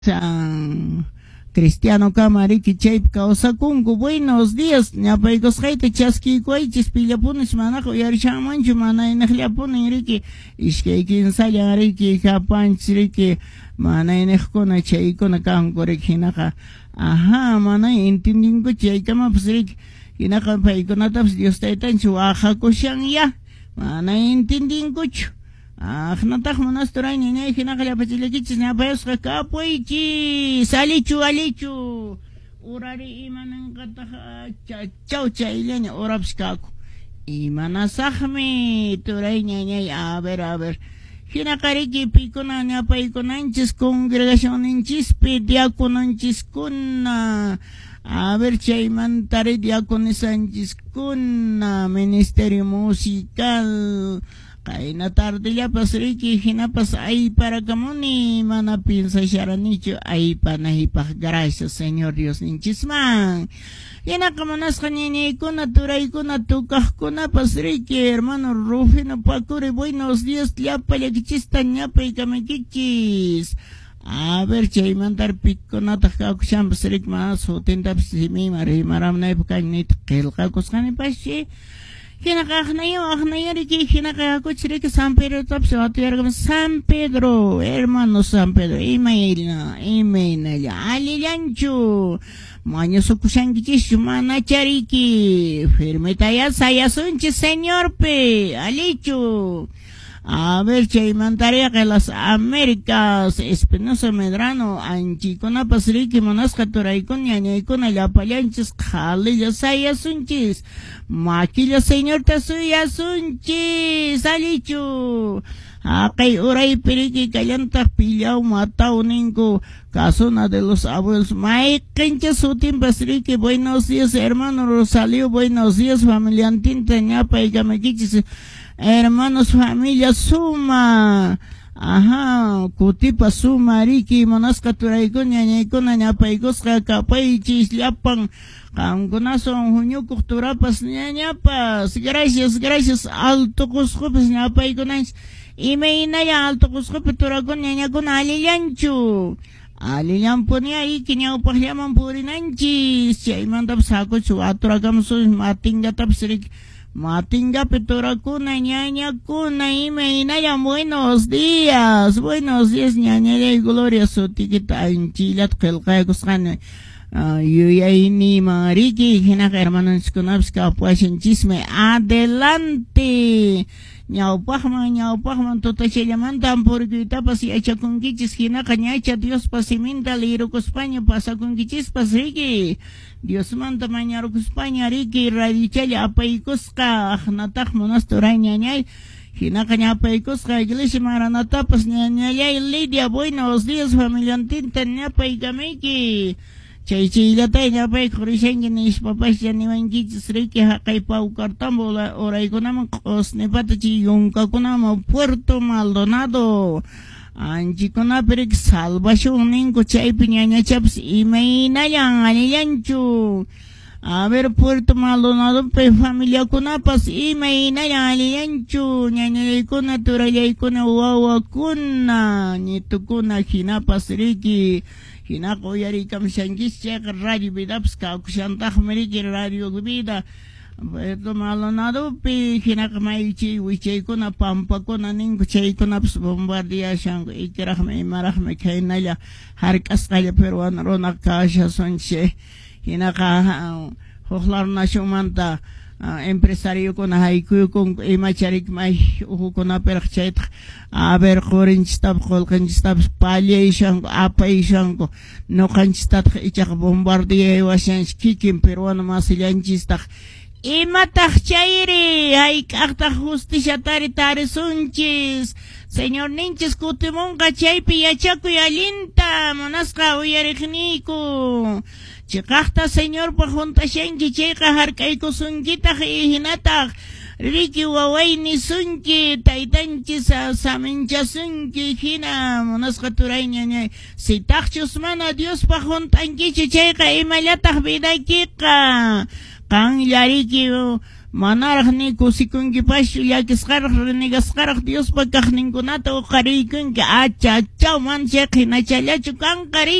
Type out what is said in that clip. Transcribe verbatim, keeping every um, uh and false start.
San Cristiano Camariki Chape Kausakungu, buenos días, Napaikos Haite Chaski Quaichis Pilapunis Manaco Yarshaman Jumana in Hliapun Riki, Ishkekin Sayariki, Kapanch Riki, Mana in Ekona Chaikona Kankorek Hinaka, aha, Mana intending Chaikama Psrik, Hinaka Paikonataps, Diostaitan Chuaha Koshania, Mana intending Kuch. Ah, natak monastoray nina kinakalapatilakich na payos kakapoy salichu alichu urari imanang kataka chaw chailan orapskako imanasakmi turay niya a ver a ver kinakariki pikuna niya paikunanchis congregacioninchis pediaconanchis kuna a ver chayman tari diaconisanchis kuna ministerio musical Kaina tarde ya pasriki hinapas ay para kamuni mana pinsa sharanicho ay panahipah gracias Señor Dios ninchisman. Yana kamanas kanini ko naturay ko natukah ko na pasriki hermano Rufino Pacure buenos días ya palagchistan niya pay kamakichis. A ver chay mandar pico na takaksham pasrik mas hotin tapos simi mari maram na ipakanit kelka kuskani pasye. Kinakaknayo, aknayo, Riki, kinakako, Chiriki, San Pedro, Tapso, San Pedro, hermano San Pedro, email na, email na, alilancho, Maño Sukusangichis, Mana Chariki, Firmetaya, Sayasunchi, Señor Pe, Alicho. A ver, Chaymantaria que las Américas, Espinosa Medrano, Anchicona Pasriki, Monasca Toraicon, Yañaicona, Yapayanchis, Jalilla Sayasunchis, Maquilla Señor Tasuya Sunchis, Alichu. Akay Uray Periki, Callanta Pillau, Matao Ningo, Casona de los Abuelos, Maikencha Sutin Pasriki, buenos días, hermano Rosalio, buenos días, familia Antinta, Ñapa y Gamequichis. Hermanos, familia Suma, ajá, Kutipa Suma, Riki, Monasca Turaikon, Ñañaikona, Ñapaikosca, Capaichis, Liapan, Kangunason, Juñuco, Turapas, Ñañapas, gracias, gracias, Alto Cuscopes, Ñapaiconas, y me inaya Alto Cuscope, Turacon, Ñañacon, Alilanchu. Alilan ponía ahí que ñau pajaman purinanchis, Chaimandap Saco, Chuaturacam, sus Matinga Tapsrik. Matinga Petora Kuna, ñaña Kuna, y me inaya, buenos días, buenos días, ñaña y gloria su tiquita en Chile, Kelka, Cuscane, Yuyayni, Mariki, Hinaka, hermanos Kunapska, pues en chisme, adelante. Ñau pajman, ñau pajman, totache llamantan porque tapas y echa con quichis, Hinaka, ñacha, Dios pasiminta, liro España, pasa con quichis, pasriki. Dios manda mañana España, Riki, Radichella, Apaicosca, Natak, Monastoray, Ñañay, Hinaka, Apaicosca, Iglesia Maranatapas, Ñañay, Lidia, buenos días, familia Antinta, Ñapa y Gamiki. Chaychilata, Ñapa y Corishen, y papás, ya ni van quichis, Riki, Hakaipau, Cartambola, Oraikonama, Osnepatachi, Yuncaconama, Puerto Maldonado. Anchikona perik salvación ninko chay piñaña chaps y me inayan alianchu. A ver, Puerto Maldonado pe familia kunapas y me inayan alianchu. Ñañaykuna turayaykuna wawakuna. Nitukuna hinapas riki. Hinako yarikam shankis chek radio vidapska kushantaj meriki radio vida. Puerto Maldonado pe hinakmaichi wichaykuna pampakuna ninku chaykunapas bombardia shango ikirajme imarajme kaynalla hark'asqalla peruano runa kasha sonche hinaka huklar nacionmanta empresario kuna haykuyukun imacharikmay uhukuna peraq chaytaq a ver qorinchistap qolqinchistap palyay shango apay shango noqanchistataq ichaq bombardia washanch kikin peruano masillanchistaq Imatach chairi, ay kakta justicia tari tari sunchis. Señor ninchis kutimunga chaypi yachaku yalinta, monasqa uyarikniku. Chikakta señor pa junta shenki chayka harkayku sunkitaq ihinataq. Riki wawayni sunki, taytanchis samincha sunki hina, monasqa turayña ñay. Sitaqchus mana Dios pa juntankichi chayka imallataq vidaykiqa. Kan yariki manaraq ni kusikunkipachu llakisqaraq rinigasqaraq Diospa kaqninkunata uqariykunki acha acha man chay qhinachallachu kanqari